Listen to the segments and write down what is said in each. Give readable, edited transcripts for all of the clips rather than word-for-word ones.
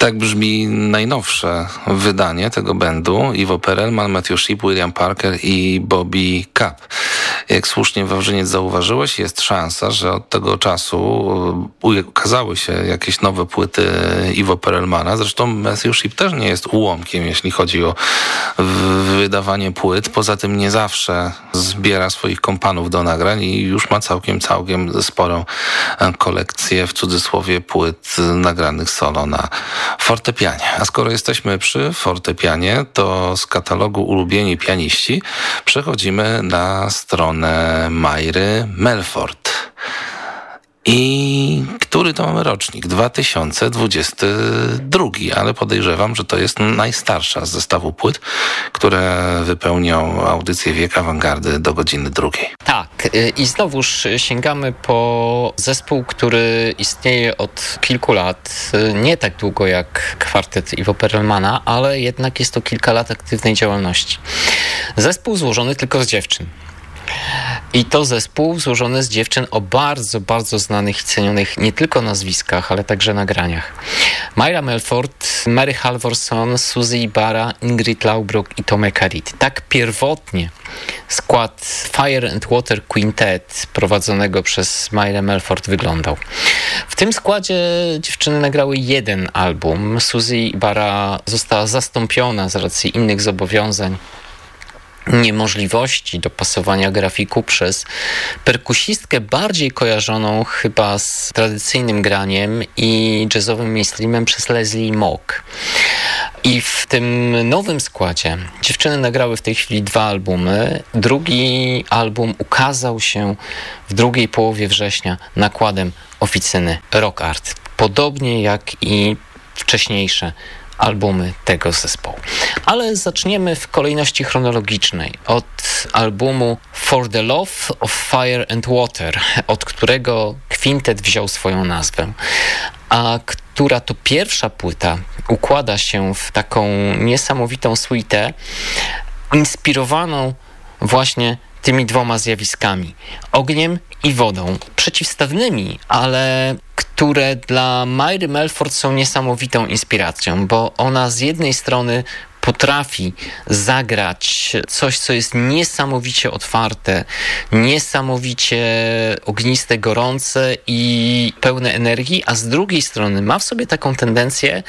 Tak brzmi najnowsze wydanie tego bandu. Ivo Perelman, Matthew Shipp, William Parker i Bobby Capp. Jak słusznie, Wawrzyniec, zauważyłeś, jest szansa, że od tego czasu ukazały się jakieś nowe płyty Ivo Perelmana. Zresztą Matthew Shipp też nie jest ułomkiem, jeśli chodzi o wydawanie płyt. Poza tym nie zawsze zbiera swoich kompanów do nagrań i już ma całkiem sporą kolekcję, w cudzysłowie, płyt nagranych solo na fortepianie. A skoro jesteśmy przy fortepianie, to z katalogu Ulubieni pianiści przechodzimy na stronę Mayry Melford. I który to mamy rocznik? 2022, ale podejrzewam, że to jest najstarsza z zestawu płyt, które wypełnią audycję Wiek Awangardy do godziny 2. Tak, i znowuż sięgamy po zespół, który istnieje od kilku lat, nie tak długo jak kwartet Ivo Perelmana, ale jednak jest to kilka lat aktywnej działalności. Zespół złożony tylko z dziewczyn. I to zespół złożony z dziewczyn o bardzo, bardzo znanych i cenionych nie tylko nazwiskach, ale także nagraniach. Mayra Melford, Mary Halvorson, Suzy Ibarra, Ingrid Laubruck i Tomek Arid. Tak pierwotnie skład Fire and Water Quintet prowadzonego przez Mayrę Melford wyglądał. W tym składzie dziewczyny nagrały jeden album. Suzy Ibarra została zastąpiona z racji innych zobowiązań, niemożliwości dopasowania grafiku przez perkusistkę bardziej kojarzoną chyba z tradycyjnym graniem i jazzowym mainstreamem przez Leslie Mock. I w tym nowym składzie dziewczyny nagrały w tej chwili 2 albumy. Drugi album ukazał się w drugiej połowie września nakładem oficyny Rock Art. Podobnie jak i wcześniejsze albumy tego zespołu. Ale zaczniemy w kolejności chronologicznej od albumu For the Love of Fire and Water, od którego kwintet wziął swoją nazwę, a która to pierwsza płyta układa się w taką niesamowitą suitę inspirowaną właśnie tymi 2 zjawiskami, ogniem i wodą, przeciwstawnymi, ale które dla Mayry Melford są niesamowitą inspiracją, bo ona z jednej strony potrafi zagrać coś, co jest niesamowicie otwarte, niesamowicie ogniste, gorące i pełne energii, a z drugiej strony ma w sobie taką tendencję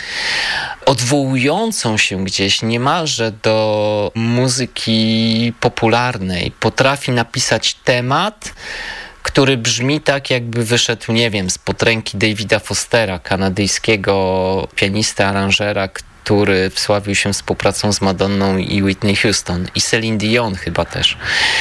odwołującą się gdzieś niemalże do muzyki popularnej. Potrafi napisać temat, który brzmi tak, jakby wyszedł, nie wiem, spod ręki Davida Fostera, kanadyjskiego pianisty, aranżera, który wsławił się współpracą z Madonną i Whitney Houston i Celine Dion chyba też.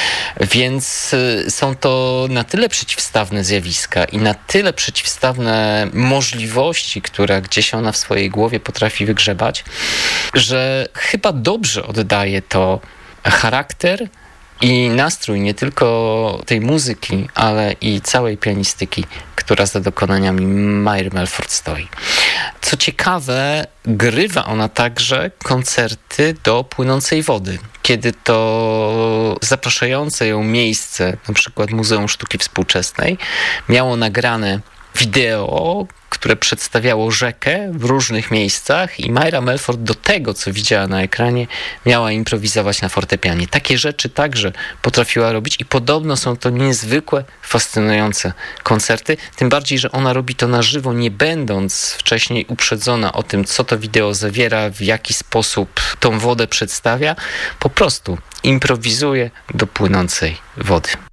Więc są to na tyle przeciwstawne zjawiska i na tyle przeciwstawne możliwości, które gdzieś ona w swojej głowie potrafi wygrzebać, że chyba dobrze oddaje to charakter i nastrój nie tylko tej muzyki, ale i całej pianistyki, która za dokonaniami Mayry Melford stoi. Co ciekawe, grywa ona także koncerty do płynącej wody. Kiedy to zapraszające ją miejsce, na przykład Muzeum Sztuki Współczesnej, miało nagrane wideo, które przedstawiało rzekę w różnych miejscach i Mayra Melford do tego, co widziała na ekranie, miała improwizować na fortepianie. Takie rzeczy także potrafiła robić i podobno są to niezwykłe, fascynujące koncerty, tym bardziej, że ona robi to na żywo, nie będąc wcześniej uprzedzona o tym, co to wideo zawiera, w jaki sposób tą wodę przedstawia, po prostu improwizuje do płynącej wody.